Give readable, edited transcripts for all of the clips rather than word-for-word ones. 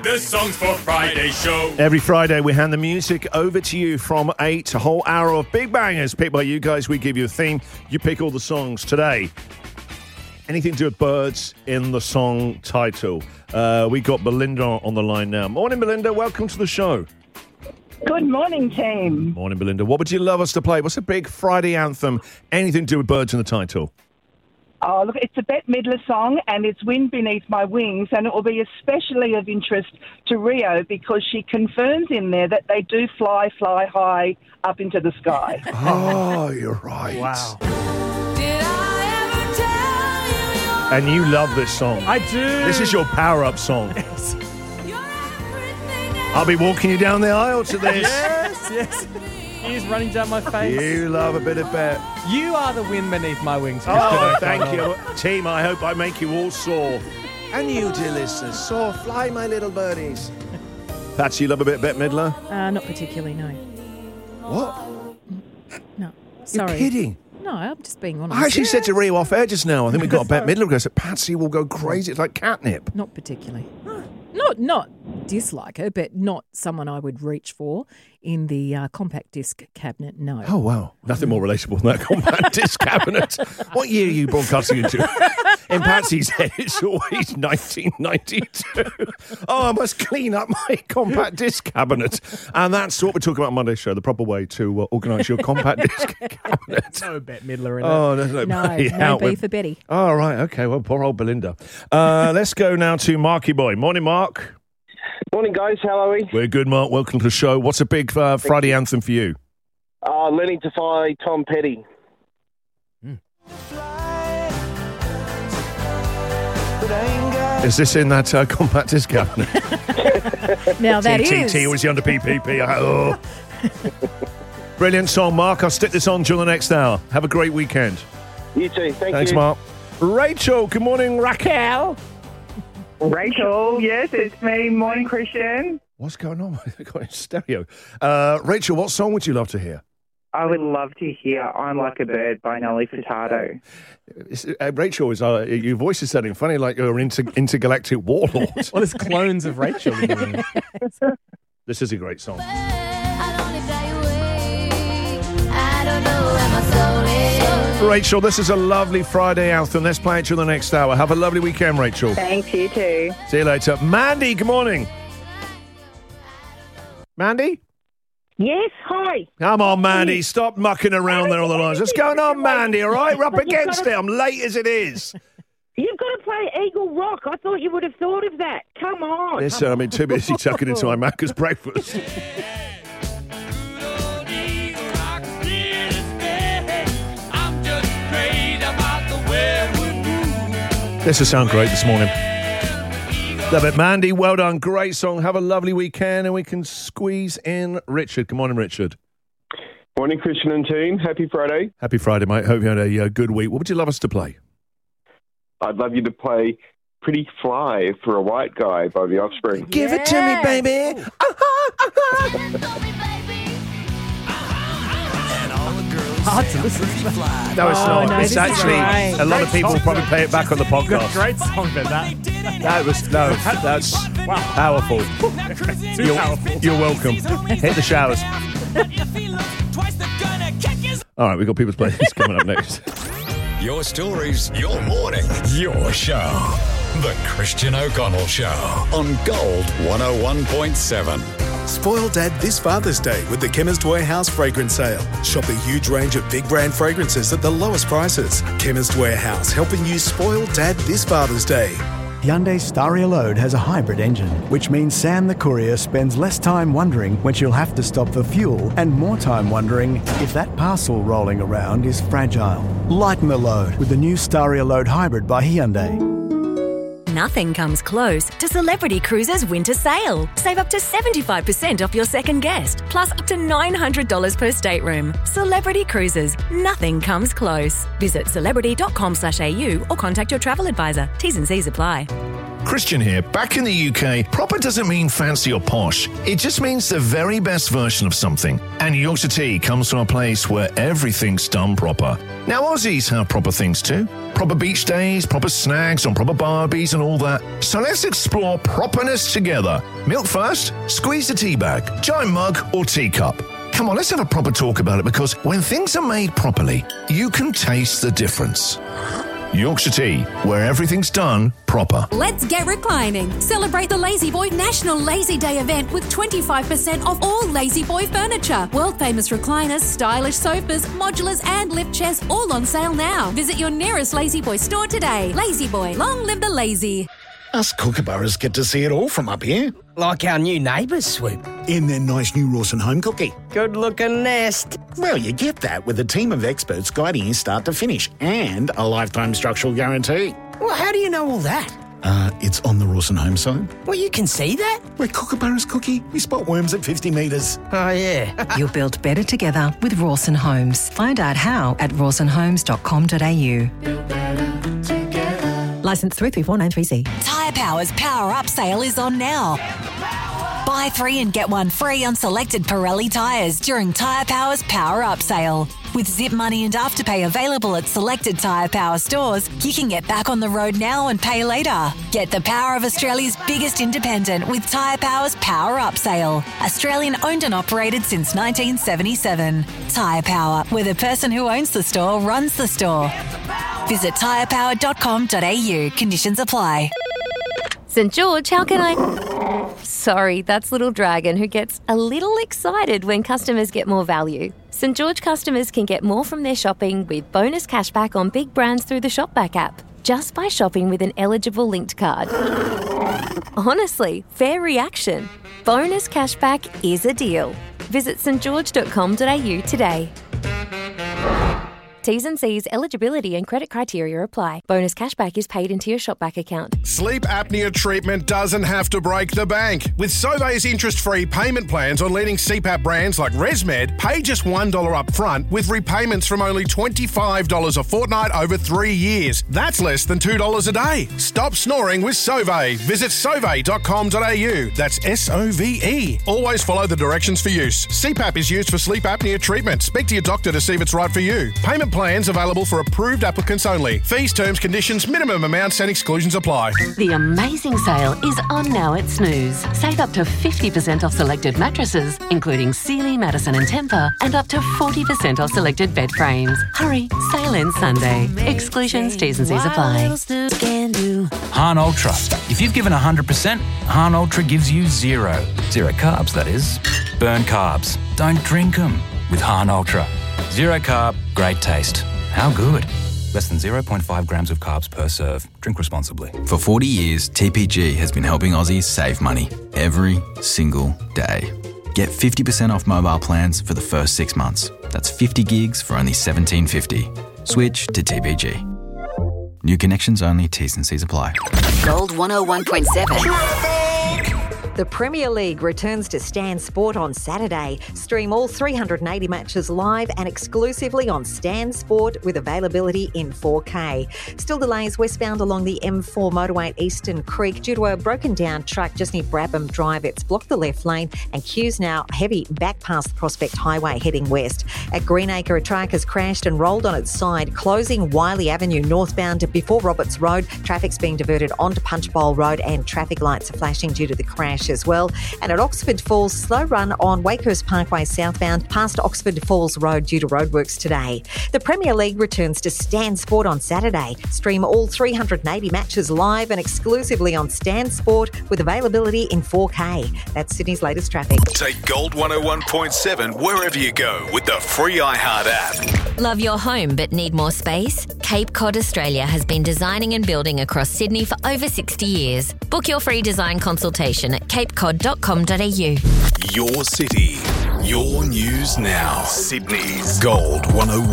The Songs for Friday show. Every Friday, we hand the music over to you from 8, a whole hour of big bangers picked by you guys. We give you a theme. You pick all the songs. Today, anything to do with birds in the song title. We got Belinda on the line now. Morning, Belinda. Welcome to the show. Good morning, team. Morning, Belinda. What would you love us to play? What's a big Friday anthem? Anything to do with birds in the title? Oh, look, it's a Bette Midler song, and it's Wind Beneath My Wings, and it will be especially of interest to Rio because she confirms in there that they do fly high up into the sky. Oh, you're right. Wow. And you love this song. I do. This is your power-up song. I'll be walking you down the aisle to this. Yes. Tears running down my face. You love a bit of Bette. You are the wind beneath my wings. Oh, thank you. Team, I hope I make you all soar. And you, dear listeners, soar, fly, my little birdies. Patsy, you love a bit of Bette Midler? Not particularly, no. What? No. Sorry. You're kidding. No, I'm just being honest. I actually said to Rio off air just now, I think we've got a Bette Midler because Patsy will go crazy. It's like catnip. Not particularly. Not dislike her, but not someone I would reach for in the compact disc cabinet, no. Oh, wow. Nothing more relatable than that compact disc cabinet. What year are you broadcasting into? In Patsy's head, it's always 1992. Oh, I must clean up my compact disc cabinet. And that's what we're talking about on Monday's show, the proper way to organise your compact disc cabinet. No Bette Midler in it. Oh, there's No B for Betty. Oh, right. Okay. Well, poor old Belinda. Let's go now to Marky Boy. Morning, Mark. Morning, guys. How are we? We're good, Mark. Welcome to the show. What's a big Friday anthem for you? Learning to Fly, Tom Petty. Is this in that compact disc cabinet? Now that is. TTT was under PPP. Oh. Brilliant song, Mark. I'll stick this on during the next hour. Have a great weekend. You too. Thanks, you. Mark. Rachel, good morning, Raquel. Rachel, yes, it's me. Morning, Christian. What's going on? I got it in stereo. Rachel, what song would you love to hear? I would love to hear I'm Like a Bird by Nelly Furtado. Rachel, your voice is sounding funny like you're an intergalactic warlord. Well, there's clones of Rachel in here. This is a great song. Rachel, this is a lovely Friday anthem. Let's play it to the next hour. Have a lovely weekend, Rachel. Thanks, you too. See you later. Mandy, good morning. Mandy? Yes, hi. Come on, Mandy. Stop mucking around there on the lines. What's going on, Mandy, all right? We're up against it. I'm late as it is. You've got to play Eagle Rock. I thought you would have thought of that. Come on. Listen, I'm too busy tucking into my Macca's breakfast. This will sound great this morning. Love it, Mandy. Well done. Great song. Have a lovely weekend, and we can squeeze in Richard. Good morning, Richard. Morning, Christian and team. Happy Friday. Happy Friday, mate. Hope you had a good week. What would you love us to play? I'd love you to play Pretty Fly for a White Guy by The Offspring. Give it to me, baby. Hard to listen to that. No, it's not. no, It's this is actually, great. a lot of people probably play it back on the podcast. Great song, but That's powerful. too powerful. You're welcome. Hit the showers. All right, we've got People's Places coming up next. Your stories, your morning, your show. The Christian O'Connell Show on Gold 101.7. Spoil Dad this Father's Day with the Chemist Warehouse fragrance sale. Shop a huge range of big brand fragrances at the lowest prices. Chemist Warehouse, helping you spoil Dad this Father's Day. Hyundai Staria Load has a hybrid engine, which means Sam the courier spends less time wondering when she'll have to stop for fuel and more time wondering if that parcel rolling around is fragile. Lighten the load with the new Staria Load Hybrid by Hyundai. Nothing comes close to Celebrity Cruises' winter sale. Save up to 75% off your second guest, plus up to $900 per stateroom. Celebrity Cruises. Nothing comes close. Visit celebrity.com.au or contact your travel advisor. T's and C's apply. Christian here. Back in the UK, proper doesn't mean fancy or posh. It just means the very best version of something. And Yorkshire Tea comes from a place where everything's done proper. Now, Aussies have proper things too. Proper beach days, proper snags on proper barbies and all that. So let's explore properness together. Milk first, squeeze the tea bag, giant mug or teacup. Come on, let's have a proper talk about it, because when things are made properly, you can taste the difference. Yorkshire Tea, where everything's done proper. Let's get reclining. Celebrate the Lazy Boy National Lazy Day event with 25% off all Lazy Boy furniture. World famous recliners, stylish sofas, modulars and lift chairs all on sale now. Visit your nearest Lazy Boy store today. Lazy Boy, long live the lazy. Us kookaburras get to see it all from up here. Like our new neighbours, Swoop. In their nice new Rawson home cookie. Good-looking nest. Well, you get that with a team of experts guiding you start to finish and a lifetime structural guarantee. Well, how do you know all that? It's on the Rawson home site. Well, you can see that? We're kookaburras, Cookie. We spot worms at 50 metres. Oh, yeah. You'll build better together with Rawson Homes. Find out how at rawsonhomes.com.au. Licence 334993C. Tyre Power's Power Up sale is on now. Buy 3 and get 1 free on selected Pirelli tyres during Tyre Power's Power Up sale. With Zip Money and Afterpay available at selected Tyre Power stores, you can get back on the road now and pay later. Get the power of Australia's biggest independent with Tyre Power's Power Up sale. Australian owned and operated since 1977. Tyre Power, where the person who owns the store runs the store. Visit tyrepower.com.au. Conditions apply. St George, how can I... Sorry, that's Little Dragon, who gets a little excited when customers get more value. St George customers can get more from their shopping with bonus cashback on big brands through the Shopback app, just by shopping with an eligible linked card. Honestly, fair reaction. Bonus cashback is a deal. Visit stgeorge.com.au today. T's and C's, eligibility and credit criteria apply. Bonus cashback is paid into your Shopback account. Sleep apnea treatment doesn't have to break the bank. With Sauvé's interest-free payment plans on leading CPAP brands like ResMed, pay just $1 up front with repayments from only $25 a fortnight over 3 years. That's less than $2 a day. Stop snoring with Sauvé. Visit sauvé.com.au. That's SOVE. Always follow the directions for use. CPAP is used for sleep apnea treatment. Speak to your doctor to see if it's right for you. Payment plans available for approved applicants only. Fees, terms, conditions, minimum amounts and exclusions apply. The amazing sale is on now at Snooze. Save up to 50% off selected mattresses, including Sealy, Madison and Tempur, and up to 40% off selected bed frames. Hurry, sale ends Sunday. Exclusions, T's and C's apply. Han Ultra. If you've given 100%, Han Ultra gives you 0. 0 carbs, that is. Burn carbs. Don't drink them with Han Ultra. 0 carb, great taste. How good? Less than 0.5 grams of carbs per serve. Drink responsibly. For 40 years, TPG has been helping Aussies save money every single day. Get 50% off mobile plans for the first 6 months. That's 50 gigs for only $17.50. Switch to TPG. New connections only, T's and C's apply. Gold 101.7. The Premier League returns to Stan Sport on Saturday. Stream all 380 matches live and exclusively on Stan Sport with availability in 4K. Still delays westbound along the M4 motorway at Eastern Creek due to a broken down truck just near Brabham Drive. It's blocked the left lane and queues now heavy back past the Prospect Highway heading west. At Greenacre, a truck has crashed and rolled on its side, closing Wiley Avenue northbound before Roberts Road. Traffic's being diverted onto Punchbowl Road and traffic lights are flashing due to the crash as well. And at Oxford Falls, slow run on Wakehurst Parkway southbound past Oxford Falls Road due to roadworks today. The Premier League returns to Stan Sport on Saturday. Stream all 380 matches live and exclusively on Stan Sport with availability in 4K. That's Sydney's latest traffic. Take Gold 101.7 wherever you go with the free iHeart app. Love your home but need more space? Cape Cod Australia has been designing and building across Sydney for over 60 years. Book your free design consultation at capecod.com.au. Your city, your news now. Sydney's Gold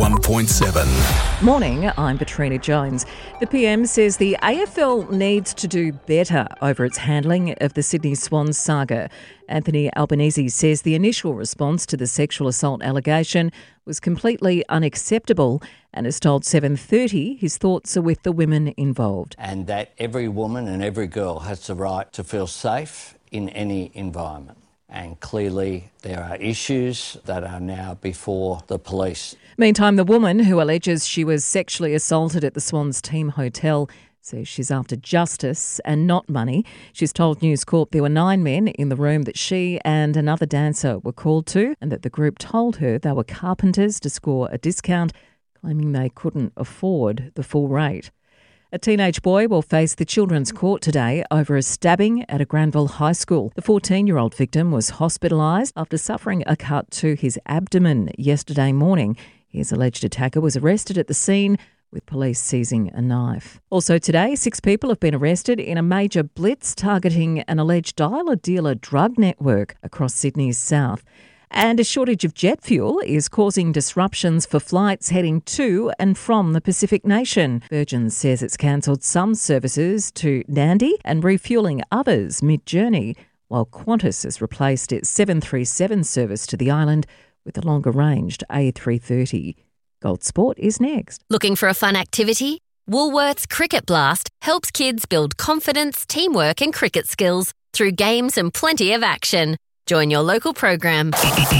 101.7. Morning, I'm Katrina Jones. The PM says the AFL needs to do better over its handling of the Sydney Swans saga. Anthony Albanese says the initial response to the sexual assault allegation was completely unacceptable and has told 7:30 his thoughts are with the women involved. And that every woman and every girl has the right to feel safe in any environment. And clearly there are issues that are now before the police. Meantime, the woman who alleges she was sexually assaulted at the Swans team hotel says she's after justice and not money. She's told News Corp there were 9 men in the room that she and another dancer were called to, and that the group told her they were carpenters to score a discount, claiming they couldn't afford the full rate. A teenage boy will face the Children's Court today over a stabbing at a Granville high school. The 14-year-old victim was hospitalised after suffering a cut to his abdomen yesterday morning. His alleged attacker was arrested at the scene, with police seizing a knife. Also today, 6 people have been arrested in a major blitz targeting an alleged dialer-dealer drug network across Sydney's south. And a shortage of jet fuel is causing disruptions for flights heading to and from the Pacific nation. Virgin says it's cancelled some services to Nandi and refuelling others mid-journey, while Qantas has replaced its 737 service to the island with a longer-ranged A330. Gold Sport is next. Looking for a fun activity? Woolworths Cricket Blast helps kids build confidence, teamwork and cricket skills through games and plenty of action. Join your local program.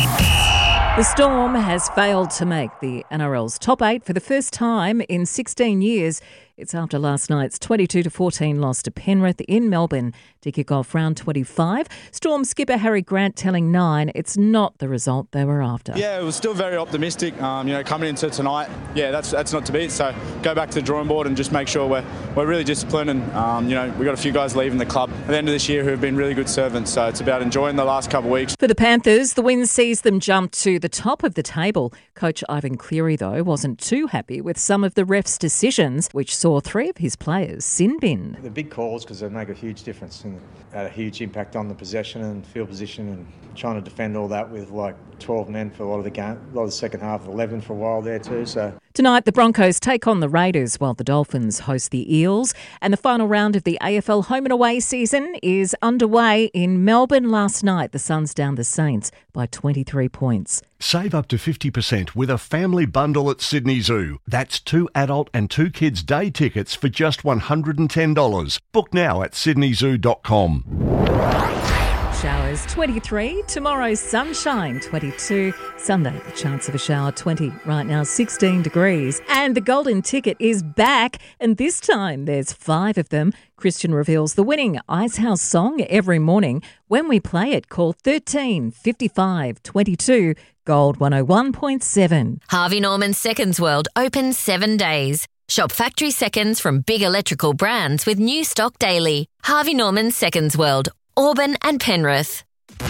The Storm has failed to make the NRL's top 8 for the first time in 16 years. It's after last night's 22-14 loss to Penrith in Melbourne to kick off round 25. Storm skipper Harry Grant telling Nine it's not the result they were after. Yeah, it was still very optimistic. Coming into tonight, that's not to beat. So go back to the drawing board and just make sure we're really disciplined. And we got a few guys leaving the club at the end of this year who have been really good servants. So it's about enjoying the last couple of weeks. For the Panthers, the win sees them jump to the top of the table. Coach Ivan Cleary, though, wasn't too happy with some of the refs' decisions, which saw 3 of his players sin-binned. The big calls, because they make a huge difference and had a huge impact on the possession and field position, and trying to defend all that with 12 men for a lot of the game, a lot of the second half, 11 for a while there too. So tonight, the Broncos take on the Raiders while the Dolphins host the Eels. And the final round of the AFL home and away season is underway in Melbourne last night. The Suns downed the Saints by 23 points. Save up to 50% with a family bundle at Sydney Zoo. That's 2 adult and 2 kids day tickets for just $110. Book now at sydneyzoo.com. Showers 23, tomorrow's sunshine 22, Sunday the chance of a shower 20, right now 16 degrees. And the golden ticket is back, and this time there's 5 of them. Christian reveals the winning Icehouse song every morning. When we play it, call 13 55 22, Gold 101.7. Harvey Norman Seconds World open 7 days. Shop factory seconds from big electrical brands with new stock daily. Harvey Norman Seconds World, Auburn and Penrith.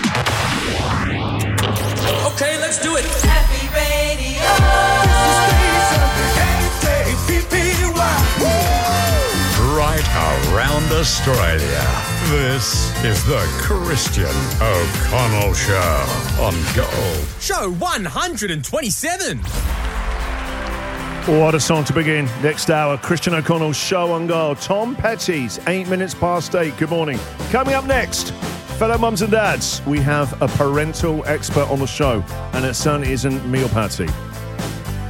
Okay, let's do it. Happy Radio. Right around Australia. This is the Christian O'Connell Show on Gold. Show 127. What a song to begin. Next hour, Christian O'Connell's Show on Gold. Tom Petty's 8 minutes past 8. Good morning. Coming up next, fellow mums and dads, we have a parental expert on the show, and it certainly isn't me or Patsy.